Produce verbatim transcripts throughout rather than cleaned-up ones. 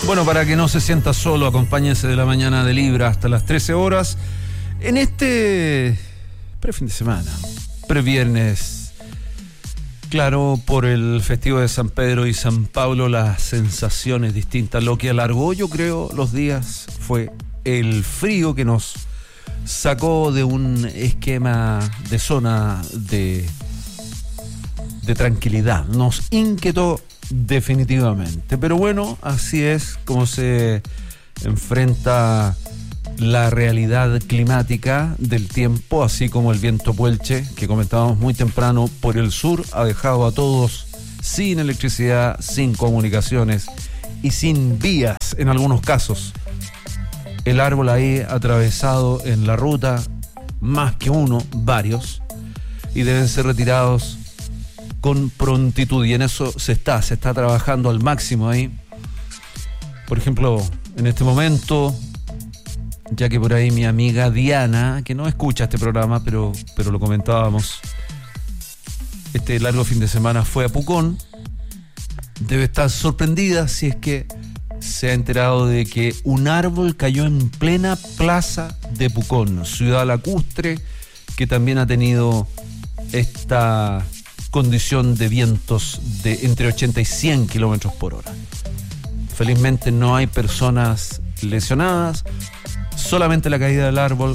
Bueno, para que no se sienta solo, acompáñense de la mañana de Libra hasta las trece horas en este pre-fin de semana, pre-viernes. Claro, por el festivo de San Pedro y San Pablo, las sensaciones distintas. Lo que alargó, yo creo, los días fue el frío que nos sacó de un esquema de zona de, de tranquilidad. Nos inquietó definitivamente. Pero bueno, así es como se enfrenta la realidad climática del tiempo, así como el viento puelche que comentábamos muy temprano por el sur ha dejado a todos sin electricidad, sin comunicaciones y sin vías en algunos casos. El árbol ahí atravesado en la ruta, más que uno, varios, y deben ser retirados con prontitud, y en eso se está, se está trabajando al máximo ahí. Por ejemplo, en este momento, ya que por ahí mi amiga Diana, que no escucha este programa, pero, pero lo comentábamos, este largo fin de semana fue a Pucón, debe estar sorprendida si es que se ha enterado de que un árbol cayó en plena plaza de Pucón, ciudad lacustre, que también ha tenido esta condición de vientos de entre ochenta y cien kilómetros por hora. Felizmente no hay personas lesionadas, solamente la caída del árbol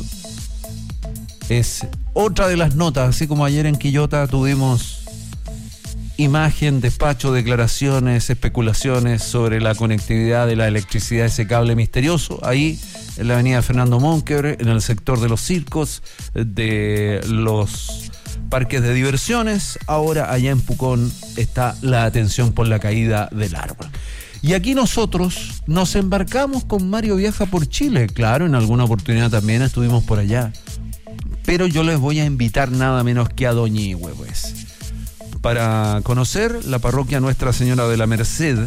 es otra de las notas, así como ayer en Quillota tuvimos imagen, despacho, declaraciones, especulaciones sobre la conectividad de la electricidad, ese cable misterioso, ahí en la avenida Fernando Monkever, en el sector de los circos, de los parques de diversiones. Ahora allá en Pucón está la atención por la caída del árbol. Y aquí nosotros nos embarcamos con Mario Viaja por Chile. Claro, en alguna oportunidad también estuvimos por allá. Pero yo les voy a invitar nada menos que a Doñihue, pues, para conocer la parroquia Nuestra Señora de la Merced,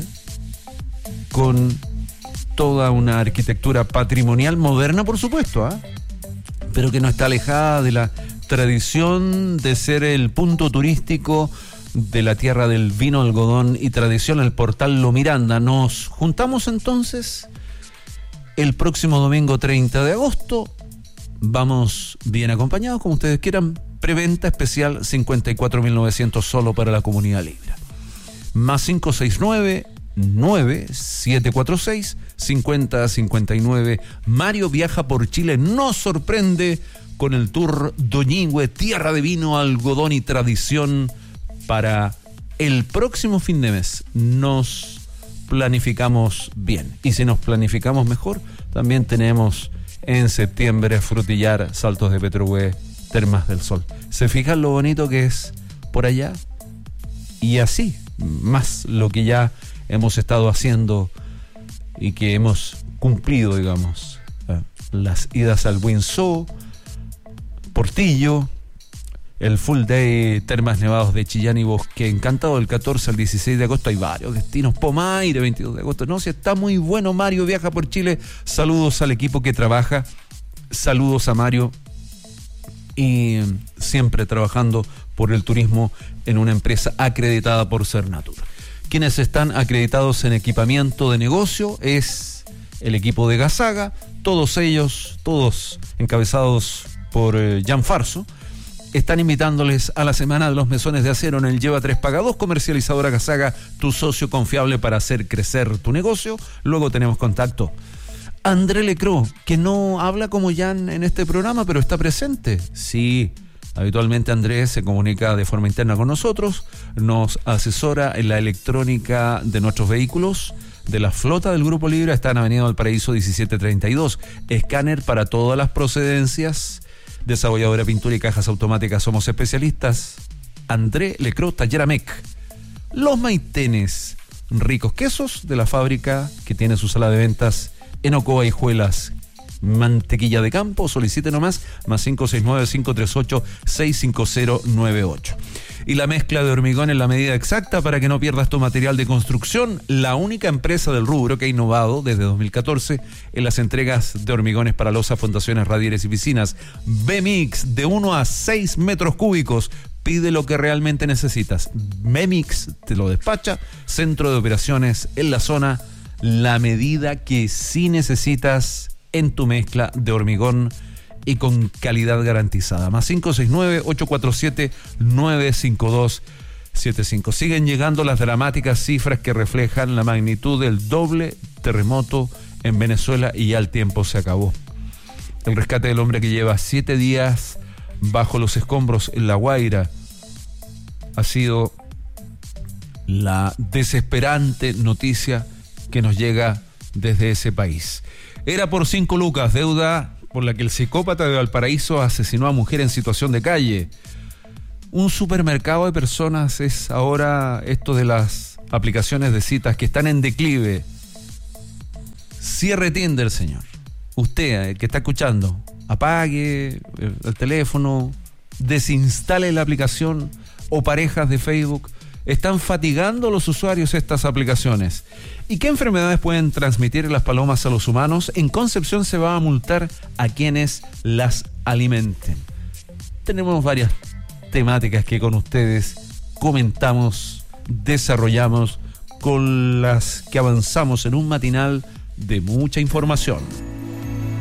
con toda una arquitectura patrimonial moderna, por supuesto, ¿eh? pero que no está alejada de la tradición de ser el punto turístico de la tierra del vino, algodón y tradición, el portal Lo Miranda. Nos juntamos entonces el próximo domingo treinta de agosto. Vamos bien acompañados, como ustedes quieran. Preventa especial cincuenta y cuatro mil novecientos solo para la comunidad Libra. Más cinco seis nueve, nueve siete cuatro seis, cinco cero cinco nueve. Mario Viaja por Chile nos sorprende con el tour Doñihue, tierra de vino, algodón y tradición, para el próximo fin de mes. Nos planificamos bien, y si nos planificamos mejor, también tenemos en septiembre Frutillar, Saltos de Petrohue, Termas del Sol. ¿Se fijan lo bonito que es por allá? Y así, más lo que ya hemos estado haciendo y que hemos cumplido, digamos, ¿eh? Las idas al Windsor, Portillo, el Full Day Termas Nevados de Chillán y Bosque Encantado del catorce al dieciséis de agosto. Hay varios destinos. Pomaire, veintidós de agosto. No, si está muy bueno. Mario Viaja por Chile. Saludos al equipo que trabaja. Saludos a Mario. Y siempre trabajando por el turismo en una empresa acreditada por Cernatur. Quienes están acreditados en equipamiento de negocio es el equipo de Gasaga. Todos ellos, todos encabezados por eh, Jan Farso, están invitándoles a la Semana de los Mesones de Acero en el Lleva tres Paga dos. Comercializadora Gasaga, tu socio confiable para hacer crecer tu negocio. Luego tenemos contacto. André Lecro, que no habla como Jan en este programa, pero está presente. Sí, habitualmente Andrés se comunica de forma interna con nosotros, nos asesora en la electrónica de nuestros vehículos, de la flota del Grupo Libra. Está en Avenida Valparaíso diecisiete treinta y dos. Escáner para todas las procedencias. Desabolladora, pintura y cajas automáticas. Somos especialistas. André Lecro, Taller Amec. Los Maitenes, ricos quesos de la fábrica que tiene su sala de ventas en Ocoa y Juelas. Mantequilla de campo, solicite nomás, más cinco seis nueve, cinco tres ocho, seis cinco cero nueve ocho. Y la mezcla de hormigón en la medida exacta para que no pierdas tu material de construcción. La única empresa del rubro que ha innovado desde dos mil catorce en las entregas de hormigones para losas, fundaciones, radieres y piscinas. B-Mix, de uno a seis metros cúbicos. Pide lo que realmente necesitas. B-Mix te lo despacha. Centro de operaciones en la zona la medida que sí necesitas en tu mezcla de hormigón y con calidad garantizada. Más cinco seis nueve, ocho cuatro siete, nueve cinco dos siete cinco. Siguen llegando las dramáticas cifras que reflejan la magnitud del doble terremoto en Venezuela y ya el tiempo se acabó. El rescate del hombre que lleva siete días bajo los escombros en La Guaira ha sido la desesperante noticia que nos llega desde ese país. Era por cinco lucas, deuda por la que el psicópata de Valparaíso asesinó a mujer en situación de calle. Un supermercado de personas es ahora esto de las aplicaciones de citas que están en declive. Cierre Tinder, señor. Usted, el que está escuchando, apague el teléfono, desinstale la aplicación o parejas de Facebook. Están fatigando a los usuarios estas aplicaciones. ¿Y qué enfermedades pueden transmitir las palomas a los humanos? En Concepción se va a multar a quienes las alimenten. Tenemos varias temáticas que con ustedes comentamos, desarrollamos, con las que avanzamos en un matinal de mucha información.